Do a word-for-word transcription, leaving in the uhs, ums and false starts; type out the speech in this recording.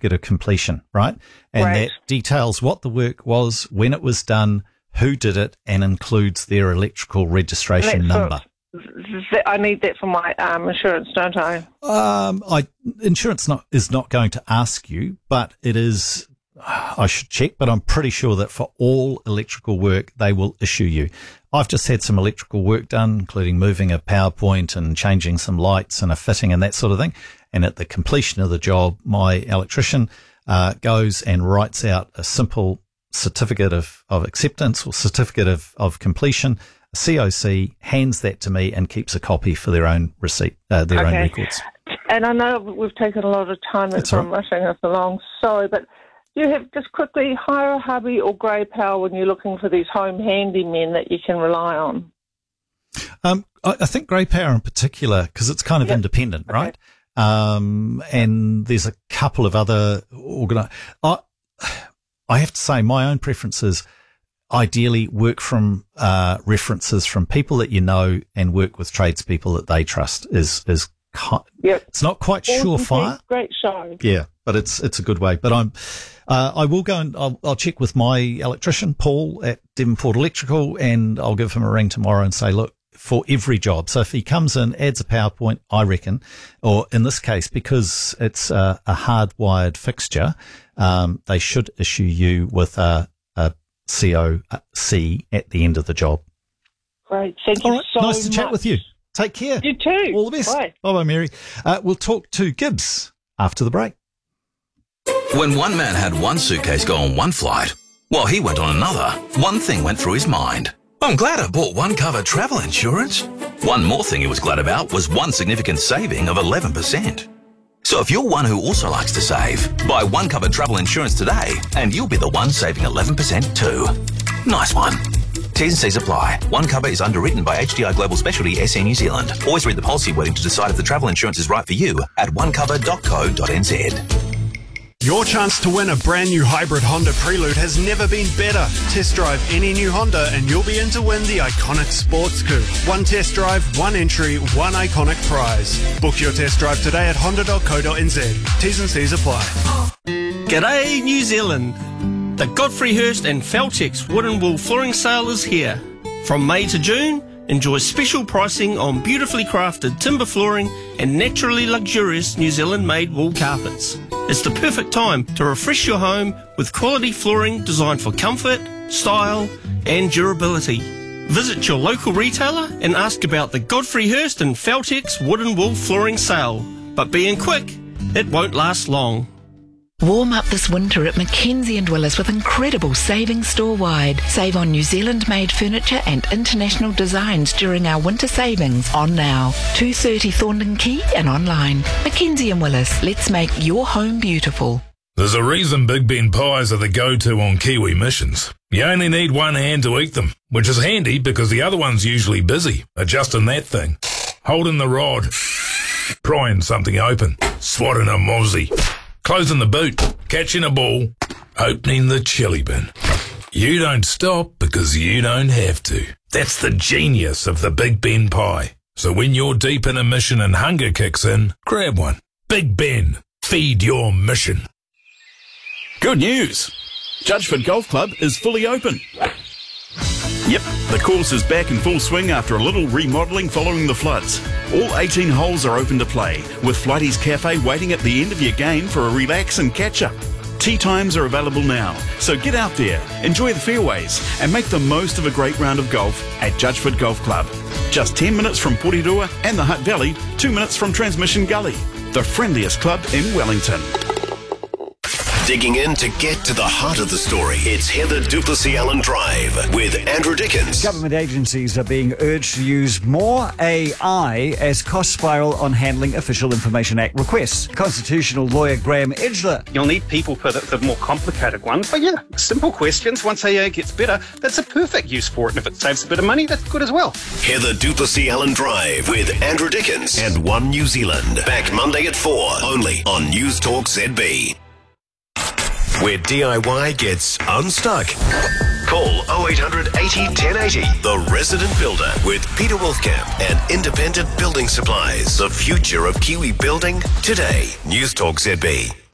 certificate of completion, right? And Right. that details what the work was, when it was done, who did it, and includes their electrical registration That's number. th- I need that for my um, insurance, don't I? Um, I insurance not is not going to ask you, but it is. I should check, but I'm pretty sure that for all electrical work, they will issue you. I've just had some electrical work done, including moving a PowerPoint and changing some lights and a fitting and that sort of thing. And at the completion of the job, my electrician uh, goes and writes out a simple certificate of, of acceptance or certificate of, of completion, a C O C, hands that to me and keeps a copy for their own receipt, uh, their Okay. own records. And I know we've taken a lot of time and That's all I'm rushing us along. Sorry, but do you have just quickly hire a hubby or grey power when you're looking for these home handymen that you can rely on? Um, I, I think Grey Power in particular, because it's kind of Yep. independent, Okay. right? Um, and there's a couple of other organi- I, I have to say my own preferences ideally work from, uh, references from people that you know and work with tradespeople that they trust is, is, ki- Yep. it's not quite Awesome, surefire. Pete. Great show. Yeah, but it's it's a good way. But I'm, uh, I will go and I'll, I'll check with my electrician, Paul at Devonport Electrical, and I'll give him a ring tomorrow and say, look, for every job. So if he comes in, adds a PowerPoint, I reckon, or in this case, because it's a, a hardwired fixture, um, they should issue you with a, a C O C at the end of the job. Great. Thank you All right, so much. nice to chat with you. Take care. You too. All the best. Bye. Bye-bye, Mary. Uh, we'll talk to Gibbs after the break. When one man had one suitcase go on one flight, while he went on another, one thing went through his mind. I'm glad I bought One Cover travel insurance. One more thing he was glad about was one significant saving of eleven percent. So if you're one who also likes to save, buy One Cover travel insurance today and you'll be the one saving eleven percent too. Nice one. T's and C's apply. One Cover is underwritten by H D I Global Specialty S A New Zealand. Always read the policy wording to decide if the travel insurance is right for you at one cover dot co dot n z. Your chance to win a brand new hybrid Honda Prelude has never been better. Test drive any new Honda and you'll be in to win the iconic sports coupe. One test drive, one entry, one iconic prize. Book your test drive today at honda dot co dot n z. T's and C's apply. G'day New Zealand! The Godfrey Hirst and Feltex Wood and Wool Flooring Sale is here. From May to June, enjoy special pricing on beautifully crafted timber flooring and naturally luxurious New Zealand-made wool carpets. It's the perfect time to refresh your home with quality flooring designed for comfort, style and durability. Visit your local retailer and ask about the Godfrey Hirst and Feltex Wood and Wool Flooring Sale. But being quick, it won't last long. Warm up this winter at Mackenzie and Willis with incredible savings store-wide. Save on New Zealand-made furniture and international designs during our winter savings on now. two thirty Thorndon Quay and online. Mackenzie and Willis, let's make your home beautiful. There's a reason Big Ben pies are the go-to on Kiwi missions. You only need one hand to eat them, which is handy because the other one's usually busy adjusting that thing, holding the rod, prying something open, swatting a mozzie, closing the boot, catching a ball, opening the chili bin. You don't stop because you don't have to. That's the genius of the Big Ben pie. So when you're deep in a mission and hunger kicks in, grab one. Big Ben, feed your mission. Good news! Judgeford Golf Club is fully open. Yep, the course is back in full swing after a little remodelling following the floods. All eighteen holes are open to play, with Flighty's Cafe waiting at the end of your game for a relax and catch-up. Tee times are available now, so get out there, enjoy the fairways, and make the most of a great round of golf at Judgeford Golf Club. Just ten minutes from Porirua and the Hutt Valley, two minutes from Transmission Gully. The friendliest club in Wellington. Digging in to get to the heart of the story. It's Heather Duplessis Allen Drive with Andrew Dickens. Government agencies are being urged to use more A I as cost spiral on handling Official Information Act requests. Constitutional lawyer Graham Edgler. You'll need people for the, the more complicated ones. But yeah, simple questions. Once A I gets better, that's a perfect use for it. And if it saves a bit of money, that's good as well. Heather Duplessis Allen Drive with Andrew Dickens and One New Zealand. Back Monday at four, only on News Talk Z B. Where D I Y gets unstuck. Call oh eight hundred eighty ten eighty. The Resident Builder with Peter Wolfkamp and Independent Building Supplies. The future of Kiwi building today. News Talk Z B.